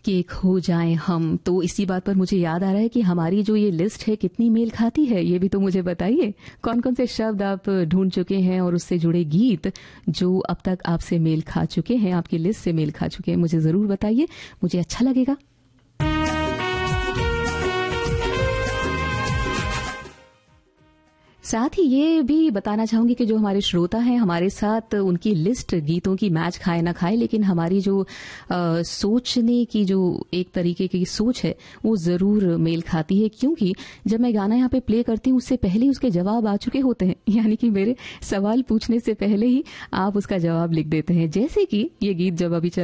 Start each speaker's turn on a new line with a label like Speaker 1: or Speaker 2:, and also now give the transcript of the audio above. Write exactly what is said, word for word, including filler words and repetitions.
Speaker 1: कि खो जाएं हम। तो इसी बात पर मुझे याद आ रहा है कि हमारी जो ये लिस्ट है कितनी मेल खाती है, ये भी तो मुझे बताइए। कौन कौन से शब्द आप ढूंढ चुके हैं और उससे जुड़े गीत जो अब तक आपसे मेल खा चुके हैं, आपकी लिस्ट से मेल खा चुके हैं, मुझे जरूर बताइए, मुझे अच्छा लगेगा। साथ ही ये भी बताना चाहूंगी कि जो हमारे श्रोता हैं हमारे साथ, उनकी लिस्ट गीतों की मैच खाए ना खाए, लेकिन हमारी जो आ, सोचने की जो एक तरीके की सोच है वो जरूर मेल खाती है, क्योंकि जब मैं गाना यहाँ पे प्ले करती हूँ उससे पहले ही उसके जवाब आ चुके होते हैं। यानी कि मेरे सवाल पूछने से पहले ही आप उसका जवाब लिख देते हैं। जैसे कि ये गीत जब अभी चल